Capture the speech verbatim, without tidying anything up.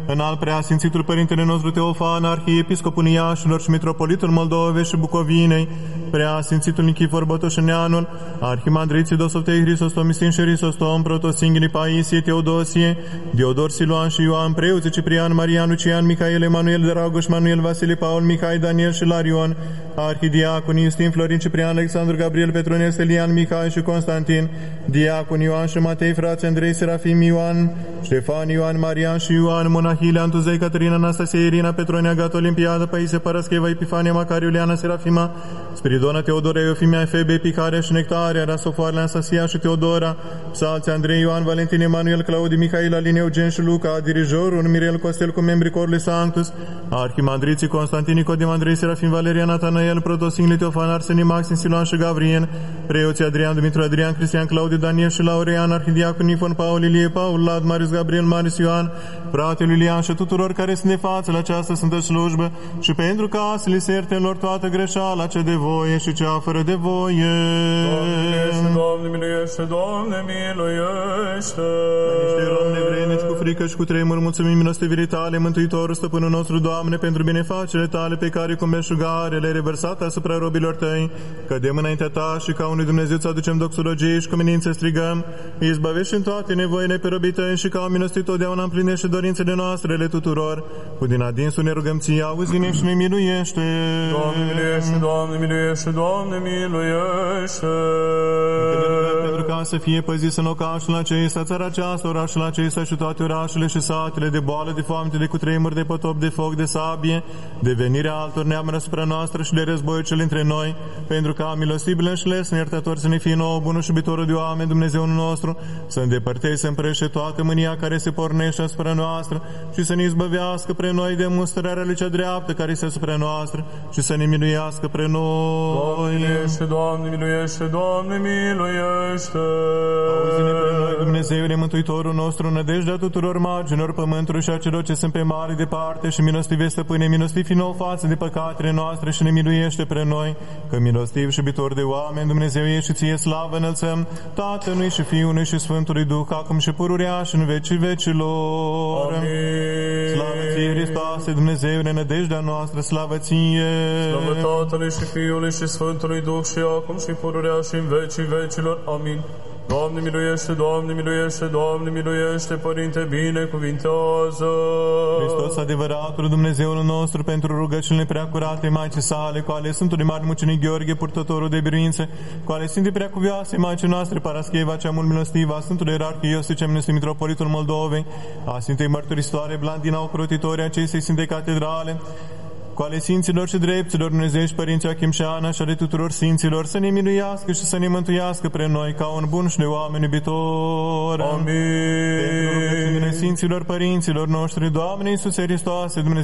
în al preasfințitul Părintele nostru Teofan, arhiepiscopul Iașilor și mitropolitul Moldovei și Bucovinei, preasfințitul Nichifor Botoșeneanul, arhimandriții Dosotei Hristostom, și Hristostom, Protosinghinii Paisie, Teodosie, Diodor Siluan și Ioan, preoții Ciprian, Marian, Lucian, Mihail, Emanuel, Dragoș, Manuel, Vasile, Paul, Mihai, Daniel și Larion, arhidiaconii Iustin, Florin, Ciprian, Alexandru, Gabriel, Petronel, Stelian, Mihai și Constantin, diaconi Ioan și Matei, frați Andrei, Serafim, Ioan, Ștefan, Ioan, Marian și Ioan, monahile Antuzei, Caterina, Anastasia, Irina, Petronia, Gata, Olimpiada, Paise, Parascheva, Epifania, Macariu, Iuliana, Serafima, Spiridona, Teodora, Eufimia, Efebe, Picaria și Nectaria, Rasofoarele, Anastasia și Teodora, psalții Andrei, Ioan, Valentin, Emanuel, Claudi, Mihail, Alin, Eugen și Luca, dirijorul Mirel Costel cu membrii corului Sanctus, arhimandriții Constantin, Nicodim, Andrei, Serafim, Valeria, Natanael, Protosingli, Teofan, Arsenim, Maxim, Siluan și Gavrien, preoții Adrian, Dumitru, Adrian, Cristian, Claudiu, Daniel și Laurean, arhidiacon Nifon, Paul, Ilie, Paul, Lad, Marius, Gabriel, Marius, Ioan, fratele Iulian și tuturor care sunt de față la această sfântă slujbă și pentru ca să li se ierte lor toată greșeala ce de voie și cea fără de voie. Doamne, miluiește, Doamne, miluiește! Niște romi nevrednici cu frică și cu tremur, mulțumim milostivirii Tale, Mântuitorul, Stăpânul nostru, Doamne, pentru binefacerile Tale pe care cu belșugare le-ai reversat asupra robilor Tăi, cădem înaintea Ta și ca unui Dumnezeu să aducem doxologie și cu minință strigăm, izbăvești în toate nevoile pe robii Tăi și ca milostit totdeauna împlinește dorințele noastre ale tuturor. Cu din adinsul ne rugăm Ție, auzi-ne și ne miluiește. Doamne, miluiește, Doamne, miluiește, Doamne, miluiește! Pentru ca să fie păzit în locașul acesta, țara aceasta, orașul acesta și toate orașele și satele, de boală, de foamete, de cutremur, de potop, de foc, de sabie, de venirea altor neamuri asupra noastră și de război cel între noi, pentru ca milostibil și lesne iertător să ne fie nouă, bunul și iubitorul de oameni, Dumnezeul nostru, să îndepărtezi, să împrășe toată mânia care se pornește asupra noastră și să ne izbăvească pre noi de mustrarea lui cea dreaptă care este asupra noastră și să ne miluiască pre noi. Doamne, miluiește, Doamne, miluiește, Doamne, miluiește! Auzi-ne pre noi, Dumnezeule, Mântuitorul nostru, nădejdea tuturor marginilor pământului și a celor ce sunt pe mare departe și milostive stăpâne, milostivi nou față de păcatele noastre și ne miluiește pre noi, că milostiv și iubitor de oameni, Dumnezeu e și Ție slavă înălțăm, Tatălui și Fiului și Sfântului Duh, acum și pururea și în vecii vecilor. Amin. Slavă Ție, Hristoase, Dumnezeule, nădejdea noastră, slavă Ție. Slavă Tatălui și Fiului și Sfântului Duh și acum și pururea și în vecii vecilor. Amin. Doamne, miluiește, Doamne, miluiește, Doamne, miluiește, Părinte, binecuvintează! Hristos, adevăratul Dumnezeul nostru, pentru rugăciunile preacurate Maicii sale, cu ale Sfântului Mare Mucenic Gheorghe, purtătorul de biruințe, cu ale Sfintei Preacuvioase Maicii noastre, Parascheva, cea mult milostivă, a Sfântului Ierarhie Iosif, cea milostiv mitropolitul Moldovei, a Sfintei Mărturisitoare Blandina, ocrotitorii acestei Sfinte Catedrale, cu ale Sfinților și Drepților Dumnezeiești, Părinții Achim și Ana și ale tuturor Sfinților, să ne miluiască și să ne mântuiască pre noi, ca un bun și de oameni iubitor. Amin. Pentru rugăciunile Sfinților Părinților noștri, Doamne Iisuse Hristoase, Dumnezeu